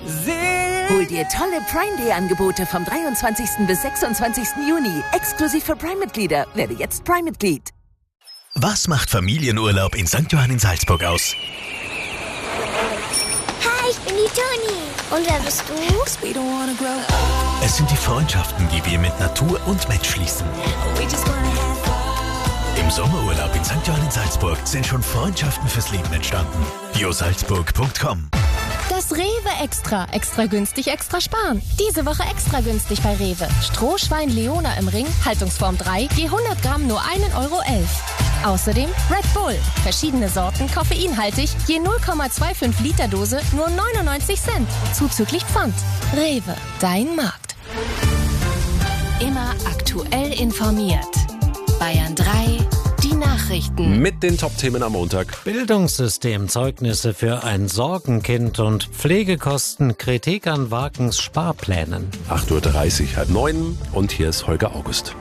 Hol dir tolle Prime Day Angebote vom 23. bis 26. Juni. Exklusiv für Prime-Mitglieder. Werde jetzt Prime-Mitglied. Was macht Familienurlaub in St. Johann in Salzburg aus? Hi, ich bin die Toni. Und wer bist du? Es sind die Freundschaften, die wir mit Natur und Mensch schließen. Im Sommerurlaub in St. Johann in Salzburg sind schon Freundschaften fürs Leben entstanden. josalzburg.com. Das Rewe Extra. Extra günstig, extra sparen. Diese Woche extra günstig bei Rewe. Strohschwein Leona im Ring, Haltungsform 3, je 100 Gramm nur 1,11 Euro. Außerdem Red Bull. Verschiedene Sorten, koffeinhaltig, je 0,25 Liter Dose nur 99 Cent. Zuzüglich Pfand. Rewe, dein Markt. Immer aktuell informiert. Bayern 3, die Nachrichten. Mit den Top-Themen am Montag. Bildungssystem, Zeugnisse für ein Sorgenkind und Pflegekosten, Kritik an Wagens Sparplänen. 8.30 Uhr, 8:30 und hier ist Holger August.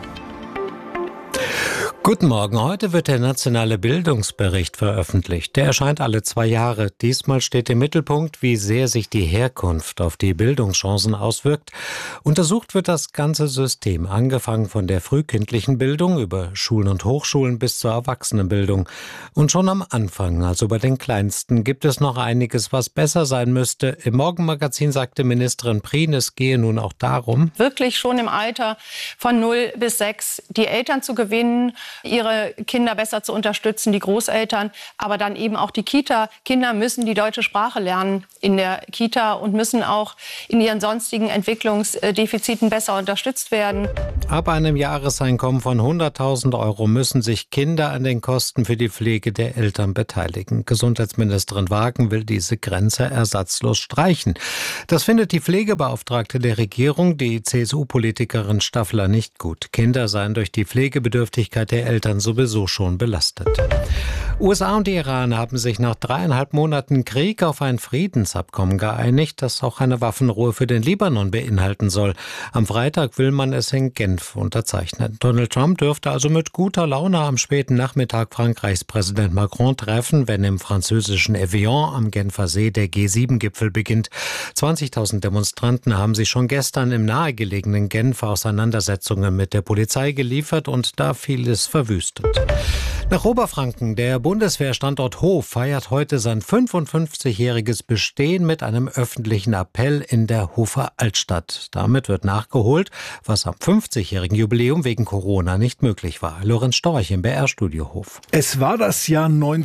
Guten Morgen, heute wird der nationale Bildungsbericht veröffentlicht. Der erscheint alle 2 Jahre. Diesmal steht im Mittelpunkt, wie sehr sich die Herkunft auf die Bildungschancen auswirkt. Untersucht wird das ganze System, angefangen von der frühkindlichen Bildung über Schulen und Hochschulen bis zur Erwachsenenbildung. Und schon am Anfang, also bei den Kleinsten, gibt es noch einiges, was besser sein müsste. Im Morgenmagazin sagte Ministerin Prien, es gehe nun auch darum, wirklich schon im Alter von 0 bis 6 die Eltern zu gewinnen, ihre Kinder besser zu unterstützen, die Großeltern, aber dann eben auch die Kita. Kinder müssen die deutsche Sprache lernen in der Kita und müssen auch in ihren sonstigen Entwicklungsdefiziten besser unterstützt werden. Ab einem Jahreseinkommen von 100.000 Euro müssen sich Kinder an den Kosten für die Pflege der Eltern beteiligen. Gesundheitsministerin Wagen will diese Grenze ersatzlos streichen. Das findet die Pflegebeauftragte der Regierung, die CSU-Politikerin Staffler, nicht gut. Kinder seien durch die Pflegebedürftigkeit der Eltern sowieso schon belastet. USA und Iran haben sich nach 3,5 Monaten Krieg auf ein Friedensabkommen geeinigt, das auch eine Waffenruhe für den Libanon beinhalten soll. Am Freitag will man es in Genf unterzeichnen. Donald Trump dürfte also mit guter Laune am späten Nachmittag Frankreichs Präsident Macron treffen, wenn im französischen Evian am Genfer See der G7-Gipfel beginnt. 20.000 Demonstranten haben sich schon gestern im nahegelegenen Genf Auseinandersetzungen mit der Polizei geliefert und da vieles verwüstet. Nach Oberfranken, der Bundeswehrstandort Hof feiert heute sein 55-jähriges Bestehen mit einem öffentlichen Appell in der Hofer Altstadt. Damit wird nachgeholt, was am 50-jährigen Jubiläum wegen Corona nicht möglich war. Lorenz Storch im BR-Studio Hof. Es war das Jahr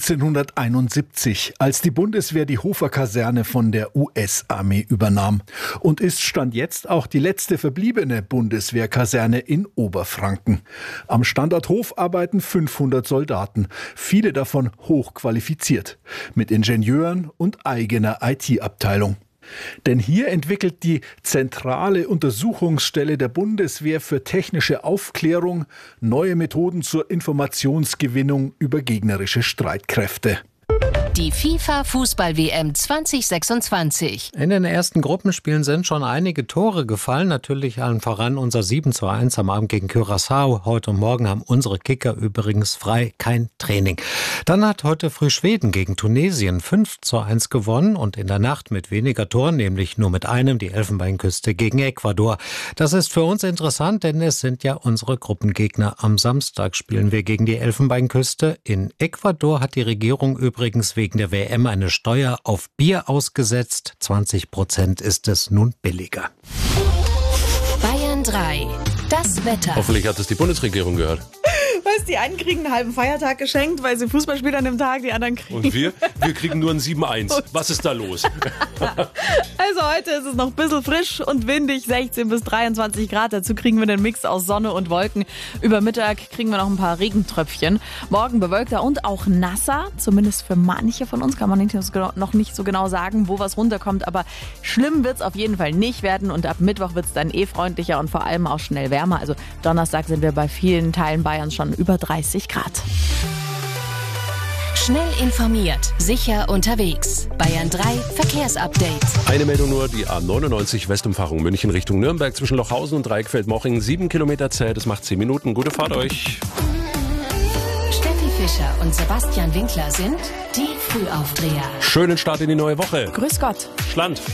1971, als die Bundeswehr die Hofer Kaserne von der US-Armee übernahm und ist Stand jetzt auch die letzte verbliebene Bundeswehrkaserne in Oberfranken. Am Standort Hof arbeiten 500 Soldaten, viele davon hochqualifiziert, mit Ingenieuren und eigener IT-Abteilung. Denn hier entwickelt die zentrale Untersuchungsstelle der Bundeswehr für technische Aufklärung neue Methoden zur Informationsgewinnung über gegnerische Streitkräfte. Die FIFA-Fußball-WM 2026. In den ersten Gruppenspielen sind schon einige Tore gefallen. Natürlich allen voran unser 7:1 am Abend gegen Curaçao. Heute und morgen haben unsere Kicker übrigens frei, kein Training. Dann hat heute früh Schweden gegen Tunesien 5:1 gewonnen und in der Nacht mit weniger Toren, nämlich nur mit einem, die Elfenbeinküste gegen Ecuador. Das ist für uns interessant, denn es sind ja unsere Gruppengegner. Am Samstag spielen wir gegen die Elfenbeinküste. In Ecuador hat die Regierung übrigens wegen der WM eine Steuer auf Bier ausgesetzt. 20% ist es nun billiger. Bayern 3, das Wetter. Hoffentlich hat es die Bundesregierung gehört. Weißt, die einen kriegen einen halben Feiertag geschenkt, weil sie Fußball spielen an dem Tag, die anderen kriegen... Und wir kriegen nur ein 7:1. Was ist da los? Also heute ist es noch ein bisschen frisch und windig, 16 bis 23 Grad. Dazu kriegen wir den Mix aus Sonne und Wolken. Über Mittag kriegen wir noch ein paar Regentröpfchen. Morgen bewölkter und auch nasser. Zumindest für manche von uns kann man noch nicht so genau sagen, wo was runterkommt. Aber schlimm wird es auf jeden Fall nicht werden. Und ab Mittwoch wird es dann freundlicher und vor allem auch schnell wärmer. Also Donnerstag sind wir bei vielen Teilen Bayerns schon über 30 Grad. Schnell informiert, sicher unterwegs. Bayern 3 Verkehrsupdate. Eine Meldung nur, die A99 Westumfahrung München Richtung Nürnberg zwischen Lochhausen und Dreieckfeld-Moching. 7 Kilometer zäh, das macht 10 Minuten. Gute Fahrt euch. Steffi Fischer und Sebastian Winkler sind die Frühaufdreher. Schönen Start in die neue Woche. Grüß Gott. Schland.